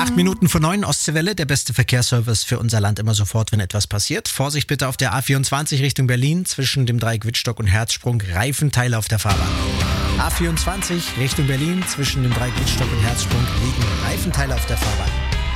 8 Minuten vor 9, Ostseewelle, der beste Verkehrsservice für unser Land immer sofort, wenn etwas passiert. Vorsicht bitte auf der A24 Richtung Berlin zwischen dem Dreieck Wittstock und Herzsprung, Reifenteile auf der Fahrbahn. A24 Richtung Berlin zwischen dem Dreieck Wittstock und Herzsprung liegen Reifenteile auf der Fahrbahn.